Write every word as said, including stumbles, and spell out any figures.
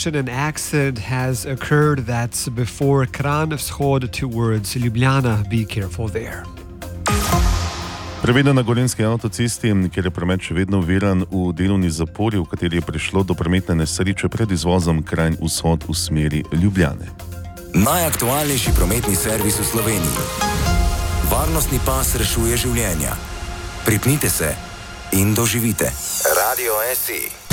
intersection, an accident has occurred. That's before Kranj Vzhod towards Ljubljana. Be careful there. Previdno na Gorenjski avtocesti, kjer je promet še vedno oviran v delovni zapori, v kateri je prišlo do prometne nesreče pred izvozom Kranj Vzhod v smeri Ljubljane. Najaktualnejši prometni servis v Sloveniji. Varnostni pas rešuje življenja. Pripnite se in doživite. Radio S I.